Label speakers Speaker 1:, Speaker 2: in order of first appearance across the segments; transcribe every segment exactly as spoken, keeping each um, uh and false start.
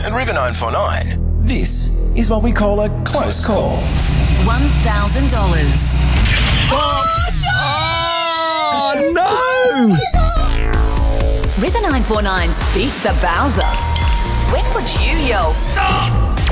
Speaker 1: At River nine four nine, this is what we call a close call.
Speaker 2: one thousand dollars.
Speaker 3: Oh, no!
Speaker 2: River nine four nine's Beat the Bowser. When would you yell, stop?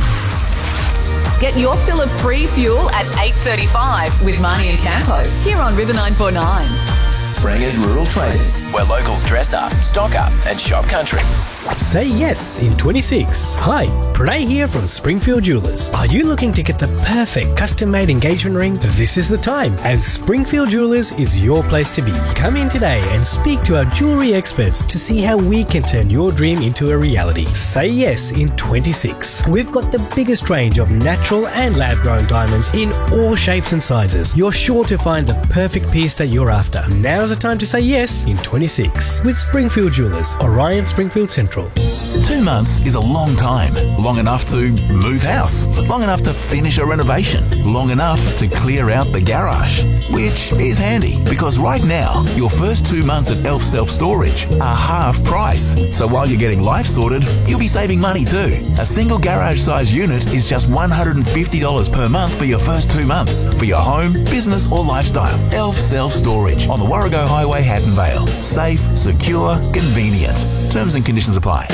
Speaker 2: Get your fill of free fuel at eight thirty-five with Marnie and Campo here on River nine four nine.
Speaker 1: Springer's Rural Traders, where locals dress up, stock up and shop country.
Speaker 4: Say yes in twenty-six. Hi, Pranay here from Springfield Jewelers. Are you looking to get the perfect custom-made engagement ring? This is the time, and Springfield Jewelers is your place to be. Come in today and speak to our jewellery experts to see how we can turn your dream into a reality. Say yes in twenty-six. We've got the biggest range of natural and lab-grown diamonds in all shapes and sizes. You're sure to find the perfect piece that you're after. Now's the time to say yes in twenty-six with Springfield Jewelers, Orion Springfield Central.
Speaker 5: Two months is a long time. Long enough to move house. Long enough to finish a renovation. Long enough to clear out the garage. Which is handy because right now, your first two months at Elf Self Storage are half price. So while you're getting life sorted, you'll be saving money too. A single garage size unit is just one hundred fifty dollars per month for your first two months. For your home, business or lifestyle. Elf Self Storage on the Warrego Highway, Hatton Vale. Safe, secure, convenient. Terms and conditions apply.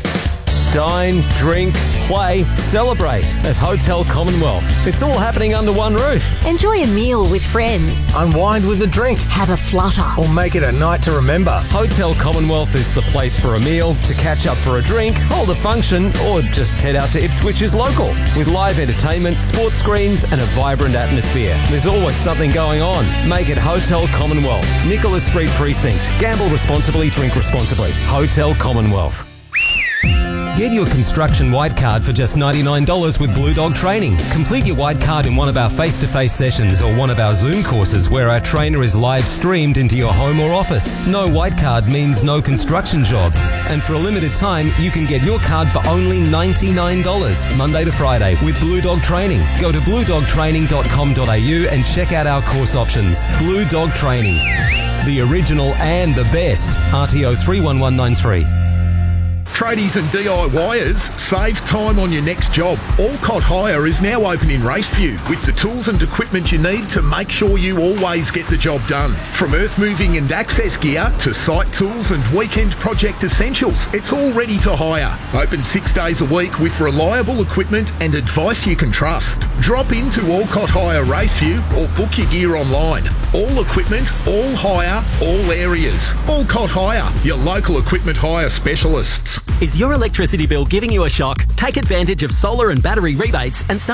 Speaker 3: Dine, drink, play, celebrate at Hotel Commonwealth. It's all happening under one roof.
Speaker 6: Enjoy a meal with friends.
Speaker 7: Unwind with a drink.
Speaker 6: Have a flutter.
Speaker 7: Or make it a night to remember.
Speaker 3: Hotel Commonwealth is the place for a meal, to catch up for a drink, hold a function, or just head out to Ipswich's local. With live entertainment, sports screens, and a vibrant atmosphere. There's always something going on. Make it Hotel Commonwealth. Nicholas Street Precinct. Gamble responsibly, drink responsibly. Hotel Commonwealth. Get your construction white card for just ninety-nine dollars with Blue Dog Training. Complete your white card in one of our face-to-face sessions or one of our Zoom courses where our trainer is live streamed into your home or office. No white card means no construction job. And for a limited time, you can get your card for only ninety-nine dollars, Monday to Friday, with Blue Dog Training. Go to blue dog training dot com dot a u and check out our course options. Blue Dog Training. The original and the best. R T O three one one nine three.
Speaker 8: Tradies and DIYers, save time on your next job. Alcott Hire is now open in Raceview with the tools and equipment you need to make sure you always get the job done. From earth moving and access gear to site tools and weekend project essentials, it's all ready to hire. Open six days a week with reliable equipment and advice you can trust. Drop into Alcott Hire Raceview or book your gear online. All equipment, all hire, all areas. Alcott Hire, your local equipment hire specialists.
Speaker 9: Is your electricity bill giving you a shock? Take advantage of solar and battery rebates and start